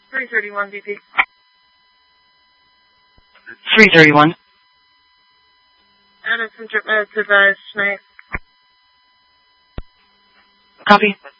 331 BP. 331. Addison Trip Med, advise tonight. Copy.